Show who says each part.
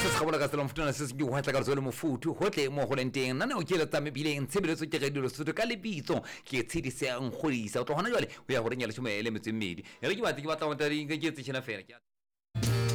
Speaker 1: se se kgabola ka tsela mofutana se se ke go hatla ka tsole mofuthu hotle mo go lenteng nna ne o kele tsa mebileng tshebeletso ke radio Lesotho ka lebitso ke tshedise ang godisa o tlo hona jwale o ya go renya le tshomele metsemmedi re ke batla go tla ke tsena fela